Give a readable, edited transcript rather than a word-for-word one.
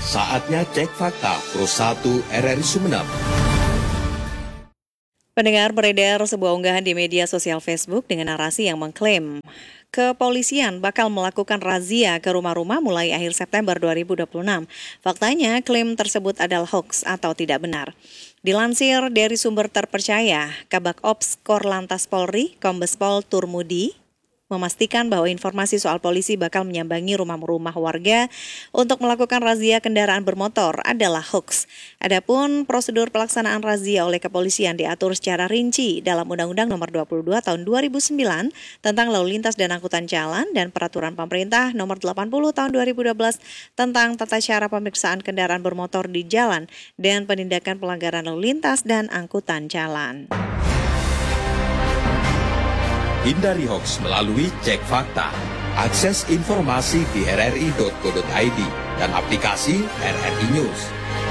Saatnya cek fakta Pro 1 RRI Sumeneb. Pendengar, beredar sebuah unggahan di media sosial Facebook dengan narasi yang mengklaim kepolisian bakal melakukan razia ke rumah-rumah mulai akhir September 2026. Faktanya, klaim tersebut adalah hoax atau tidak benar. Dilansir dari sumber terpercaya, Kabak Ops Korlantas Polri, Kombes Pol Turmudi, memastikan bahwa informasi soal polisi bakal menyambangi rumah-rumah warga untuk melakukan razia kendaraan bermotor adalah hoax. Adapun prosedur pelaksanaan razia oleh kepolisian diatur secara rinci dalam Undang-Undang Nomor 22 Tahun 2009 tentang Lalu Lintas dan Angkutan Jalan dan Peraturan Pemerintah Nomor 80 Tahun 2012 tentang tata cara pemeriksaan kendaraan bermotor di jalan dan penindakan pelanggaran lalu lintas dan angkutan jalan. Hindari hoax melalui cek fakta. Akses informasi di rri.co.id dan aplikasi RRI News.